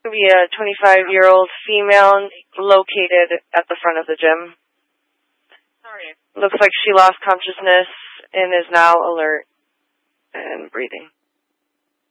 Could be a 25-year-old female located at the front of the gym. Looks like she lost consciousness and is now alert and breathing.